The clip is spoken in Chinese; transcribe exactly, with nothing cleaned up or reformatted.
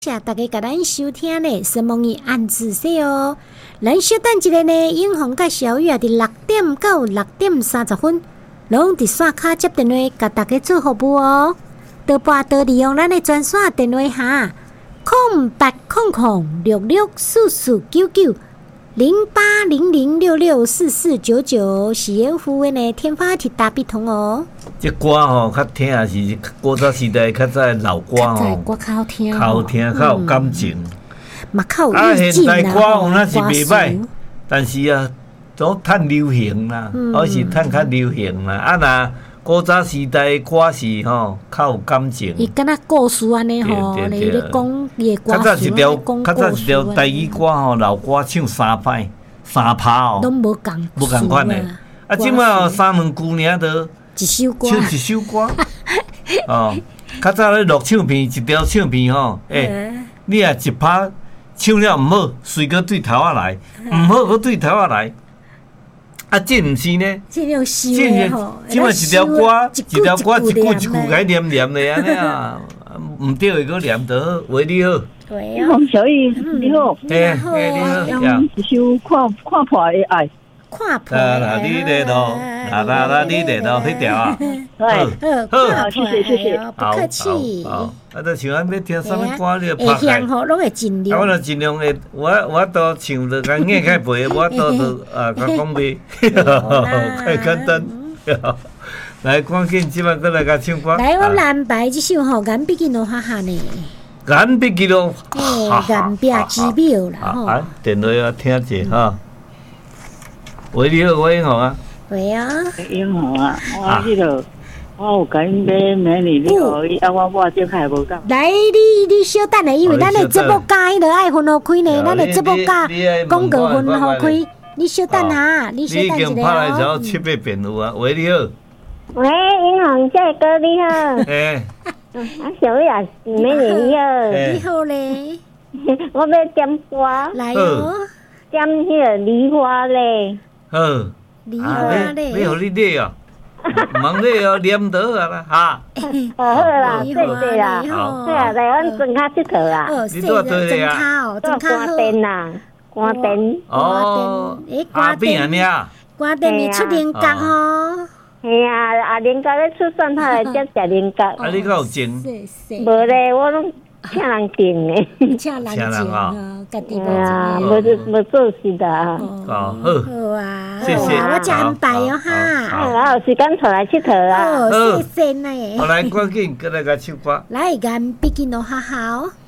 谢大家甲咱收听呢，什么语按字说哦。咱稍等一下呢，永红甲小雨啊，伫六点到六点三十分，拢伫线卡接电话，甲大家做服务哦。多拨多利用咱的专线电话哈，空八空空六六四四九九零八零零六六四四九九，是要服务呢天发铁打笔筒哦。 这歌吼，较听也是古早时代较早老歌吼， 歌较好听， 较好听，较有感情。 嘛较有啊， 意境啦。 现代歌吼那是袂歹，但是啊，都趁流行啦，还是趁较流行啦。啊，若古早时代歌是吼较有感情。 伊敢若故事安尼吼，你咧讲伊的歌词， 较早一条，较早一条台台语歌吼，老歌唱三摆、三拍哦， 拢无共， 无共款的。啊，即摆吼三两句尔都。 一首歌， 唱一首歌，哦，较早咧录唱片，一条唱片吼，诶、欸，你也一拍唱了毋好，随个对头仔来，毋好个对头仔来，啊，这毋是呢， 这种修的吼， 即摆一条歌，一条歌一句一句该念念的安尼啊，毋对的个念得好，话你好。 对啊，小雨你好， 诶诶你好， 呀，一首看看破的爱。 看破啦啦，你来咯，啦啦啦，你来咯，迄条啊， 好，好， 谢谢谢谢， 不客气。 好，啊，都想要听什么歌，你就拍开。会响吼，拢会尽量。 啊，我就尽量会，我我都唱着，甲硬开背，我都都啊，甲讲袂，太简单。来，赶紧即摆过来甲唱歌。 来，我蓝白这首吼，眼笔记录哈哈呢。 眼笔记录， 诶，眼笔之妙啦吼。 啊，电话啊，听者哈。喂，你好，我英雄啊。 喂啊。 英雄啊，我迄个，我有甲因买美女你互伊，啊，我我这还无讲。 来，你你稍等下，因为咱的节目假，伊就爱分互开呢，咱的节目假广告分互开，你稍等下，你稍等一下哦。 你已经拍来超七八遍有啊，喂，你好。 喂，英雄这哥你好。 诶。 啊，小雨啊，美女你好。 你好咧。 我要点歌。 来哦。 点迄个梨花嘞。 好， 梨花嘞， 要互你捏哦，忙捏哦，黏倒啊啦，哈。 好啦，对对啦， 好， 对啊，来阮庄卡佚佗啦。 你住对嘞啊？ 做瓜店啦，瓜店。 哦，阿扁安尼啊？ 瓜店你出菱角吼？ 嘿啊，啊菱角咧出蒜头来接食菱角。 啊，你够有情？ 无咧，我拢。请人订的， 请人订啊，家己无啊，无无做事的啊。 哦，好， 好啊， 谢谢， 我真安排哦哈。 啊，有时间出来佚佗啊。 哦，谢谢呢。 好来，赶紧过来甲唱歌。 来，眼笔记录好好。